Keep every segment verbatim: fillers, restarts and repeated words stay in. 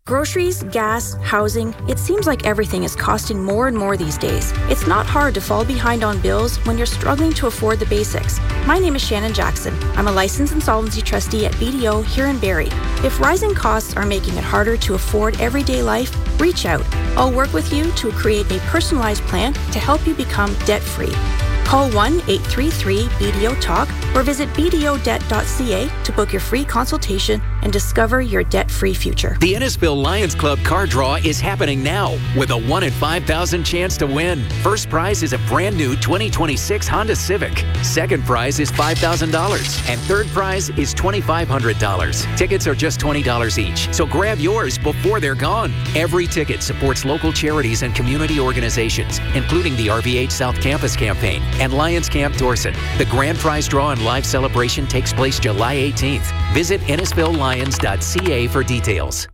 Groceries, gas, housing, it seems like everything is costing more and more these days. It's not hard to fall behind on bills when you're struggling to afford the basics. My name is Shannon Jackson. I'm a licensed insolvency trustee at B D O here in Barrie. If rising costs are making it harder to afford everyday life, reach out. I'll work with you to create a personalized plan to help you become debt-free. Call one eight three three B D O talk or visit b d o debt dot c a to book your free consultation and discover your debt-free future. The Innisfil Lions Club car draw is happening now with a one in five thousand chance to win. First prize is a brand new twenty twenty-six Honda Civic. Second prize is five thousand dollars. And third prize is two thousand five hundred dollars. Tickets are just twenty dollars each, so grab yours before they're gone. Every ticket supports local charities and community organizations, including the R V H South Campus Campaign and Lions Camp Dorset. The grand prize draw and live celebration takes place July eighteenth. Visit innisfil lions dot c a for details.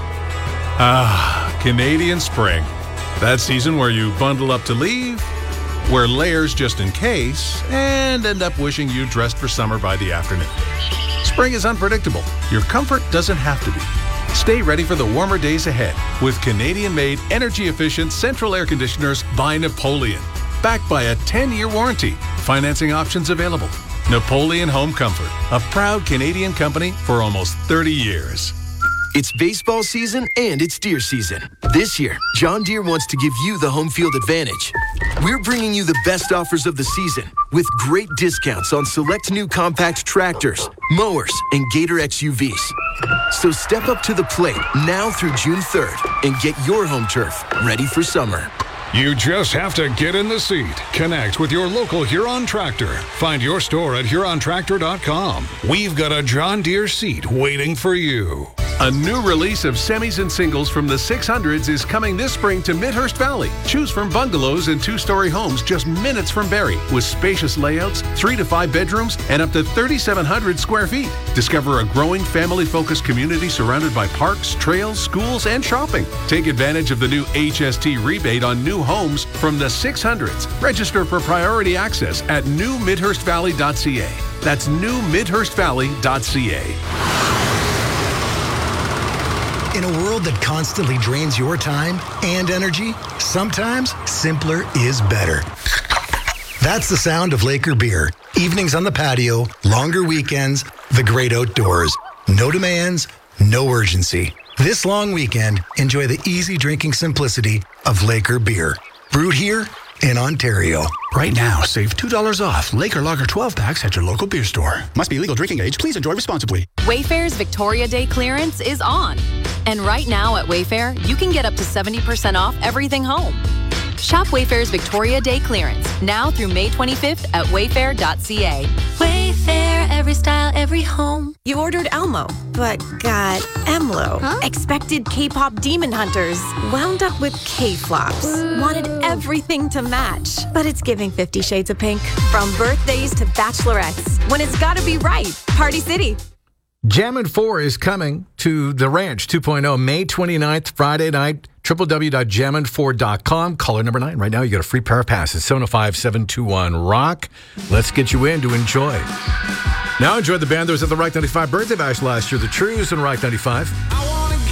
Ah, Canadian spring. That season where you bundle up to leave, wear layers just in case, and end up wishing you dressed for summer by the afternoon. Spring is unpredictable. Your comfort doesn't have to be. Stay ready for the warmer days ahead with Canadian-made, energy-efficient central air conditioners by Napoleon. Backed by a ten-year warranty. Financing options available. Napoleon Home Comfort, a proud Canadian company for almost thirty years. It's baseball season and it's deer season. This year, John Deere wants to give you the home field advantage. We're bringing you the best offers of the season with great discounts on select new compact tractors, mowers, and Gator X U Vs. So step up to the plate now through June third and get your home turf ready for summer. You just have to get in the seat. Connect with your local Huron Tractor. Find your store at huron tractor dot com. We've got a John Deere seat waiting for you. A new release of semis and singles from the six hundreds is coming this spring to Midhurst Valley. Choose from bungalows and two-story homes just minutes from Barrie with spacious layouts, three to five bedrooms, and up to thirty-seven hundred square feet. Discover a growing family-focused community surrounded by parks, trails, schools, and shopping. Take advantage of the new H S T rebate on new homes from the six hundreds. Register for priority access at new midhurst valley dot c a. That's new midhurst valley dot c a. In a world that constantly drains your time and energy, sometimes simpler is better. That's the sound of Laker beer. Evenings on the patio, longer weekends, the great outdoors. No demands, no urgency. This long weekend, enjoy the easy drinking simplicity of Laker beer. Brewed here in Ontario. Right now, save two dollars off Laker Lager twelve packs at your local beer store. Must be legal drinking age. Please enjoy responsibly. Wayfair's Victoria Day clearance is on. And right now at Wayfair, you can get up to seventy percent off everything home. Shop Wayfair's Victoria Day clearance now through May twenty-fifth at wayfair dot c a. Wayfair, every style, every home. You ordered Elmo, but got Emlo. Huh? Expected K-pop demon hunters. Wound up with K-flops. Wanted everything to match. But it's giving Fifty Shades of Pink. From birthdays to bachelorettes. When it's gotta be right. Party City. Jammin' four is coming to The Ranch two point oh May twenty-ninth, Friday night. w w w dot jammin four dot com. Caller number nine. Right now, you got a free pair of passes. seven oh five, seven two one, ROCK. Let's get you in to enjoy. Now enjoy the band that was at the Rock ninety-five birthday bash last year. The Trues and Rock ninety-five.